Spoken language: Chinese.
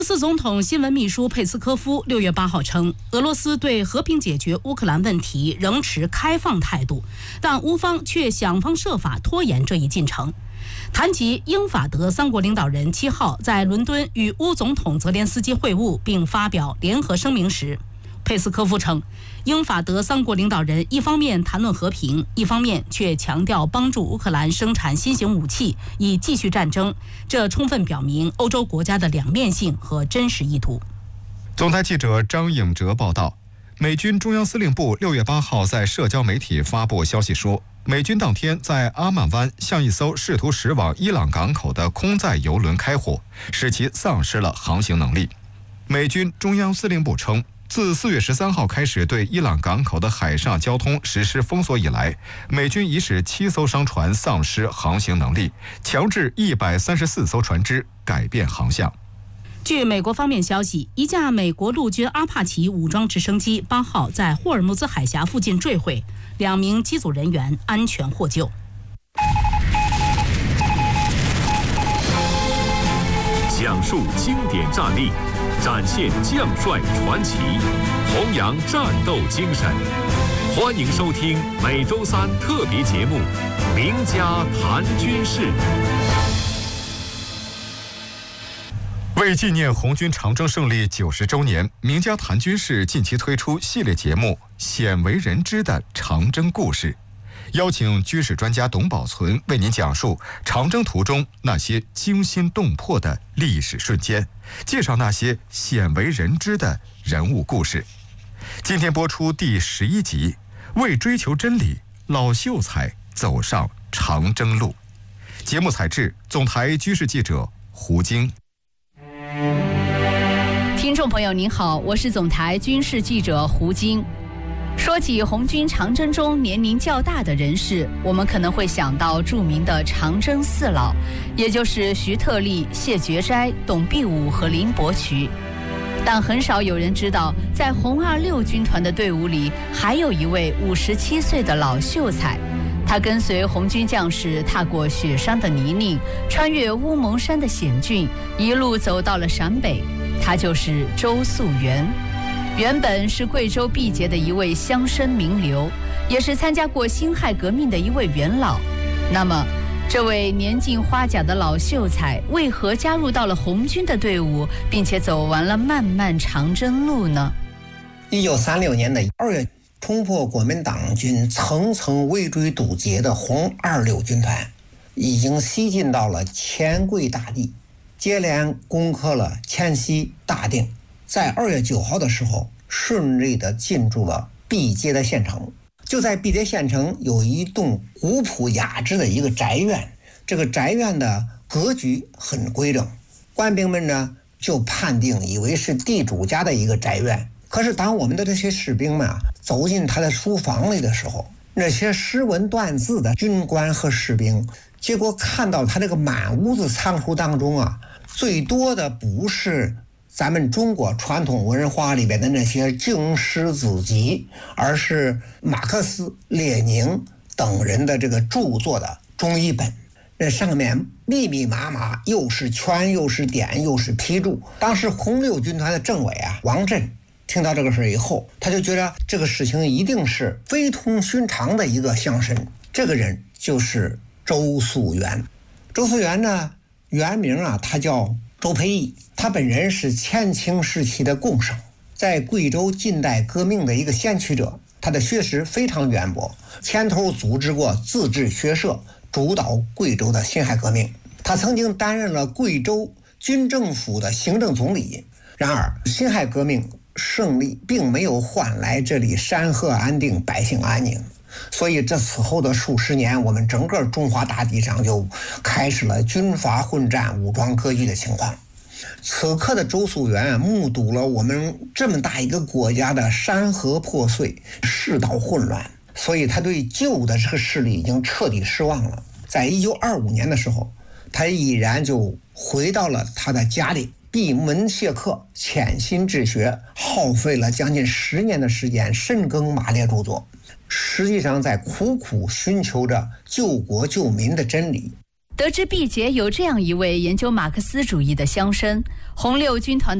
俄罗斯总统新闻秘书佩斯科夫6月8号称，俄罗斯对和平解决乌克兰问题仍持开放态度，但乌方却想方设法拖延这一进程。谈及英法德三国领导人7号在伦敦与乌总统泽连斯基会晤并发表联合声明时，佩斯科夫称，英法德三国领导人一方面谈论和平，一方面却强调帮助乌克兰生产新型武器以继续战争，这充分表明欧洲国家的两面性和真实意图。 总台记者张颖哲报道，美军中央司令部6月8号在社交媒体发布消息说，美军当天在阿曼湾向一艘试图驶往伊朗港口的空载油轮开火，使其丧失了航行能力。美军中央司令部称，自4月13号开始对伊朗港口的海上交通实施封锁以来，美军已使7艘商船丧失航行能力，强制134艘船只改变航向。 据美国方面消息，一架美国陆军阿帕奇武装直升机8号在霍尔木兹海峡附近坠毁，2名机组人员安全获救。 讲述经典战例，展现将帅传奇，弘扬战斗精神。欢迎收听每周3特别节目《名家谈军事》。 为纪念红军长征胜利90周年，名家谈军事近期推出系列节目《鲜为人知的长征故事》，邀请军事专家董宝存为您讲述长征途中那些惊心动魄的历史瞬间，介绍那些鲜为人知的人物故事。今天播出第11集，为追求真理，老秀才走上长征路。节目采制总台军事记者胡晶。 听众朋友您好，我是总台军事记者胡晶。说起红军长征中年龄较大的人士，我们可能会想到著名的长征四老，也就是徐特立、谢觉斋、董必武和林伯渠。但很少有人知道，在红26军团的队伍里，还有一位57岁的老秀才。他跟随红军将士踏过雪山的泥泞，穿越乌蒙山的险峻，一路走到了陕北。他就是周素元。原本是贵州毕节的一位乡绅名流，也是参加过辛亥革命的一位元老。那么，这位年近花甲的老秀才为何加入到了红军的队伍，并且走完了漫漫长征路呢 ？1936年的2月，冲破国民党军层层围追堵截的红26军团，已经西进到了黔桂大地，接连攻克了黔西、大定。在2月9号的时候，顺利地进驻了毕节的县城。就在毕节县城有一栋古朴雅致的一个宅院，这个宅院的格局很规整，官兵们呢就判定以为是地主家的一个宅院。可是当我们的这些士兵们走进他的书房里的时候，那些识文断字的军官和士兵，结果看到他这个满屋子藏书当中最多的不是咱们中国传统文化里边的那些经史子集，而是马克思、列宁等人的这个著作的中译本。那上面密密麻麻，又是圈又是点又是批注。当时红六军团的政委王震听到这个事以后，他就觉得这个事情一定是非同寻常的一个乡绅。这个人就是周素元。周素元呢，原名他叫周培义，他本人是前清时期的贡生，在贵州近代革命的一个先驱者，他的学识非常渊博，牵头组织过自治学社，主导贵州的辛亥革命。他曾经担任了贵州军政府的行政总理。然而辛亥革命胜利并没有换来这里山河安定、百姓安宁，所以这此后的数十年，我们整个中华大地上就开始了军阀混战、武装割据的情况。此刻的周素元目睹了我们这么大一个国家的山河破碎、世道混乱，所以他对旧的这个势力已经彻底失望了。在1925年的时候，他毅然就回到了他的家里，闭门谢客，潜心治学，耗费了将近10年的时间，深耕马列著作，实际上在苦苦寻求着救国救民的真理。 得知毕节有这样一位研究马克思主义的乡绅，红六军团的